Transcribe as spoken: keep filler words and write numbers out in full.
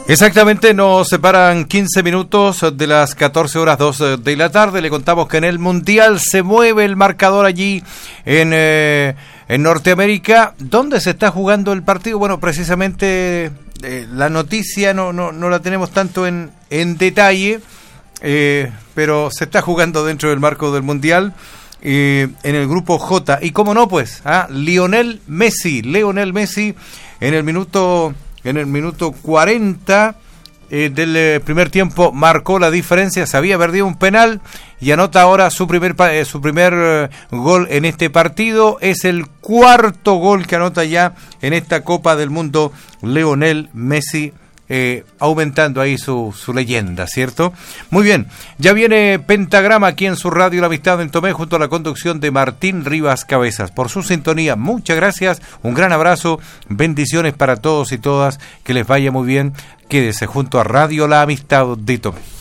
Exactamente, nos separan quince minutos de las catorce horas dos de la tarde. Le contamos que en el Mundial se mueve el marcador allí en, eh, en Norteamérica. ¿Dónde se está jugando el partido? Bueno, precisamente eh, la noticia no, no, no la tenemos tanto en, en detalle, eh, pero se está jugando dentro del marco del Mundial. Eh, en el grupo J, y cómo no, pues, ¿ah? Lionel Messi, Lionel Messi en el minuto en el minuto cuarenta eh, del eh, primer tiempo marcó la diferencia. Se había perdido un penal y anota ahora su primer eh, su primer eh, gol en este partido. Es el cuarto gol que anota ya en esta Copa del Mundo Lionel Messi. Eh, aumentando ahí su, su leyenda, ¿cierto? Muy bien, ya viene Pentagrama aquí en su radio La Amistad en Tomé, junto a la conducción de Martín Rivas Cabezas. Por su sintonía, muchas gracias, un gran abrazo, bendiciones para todos y todas, que les vaya muy bien. Quédese junto a Radio La Amistad de Tomé.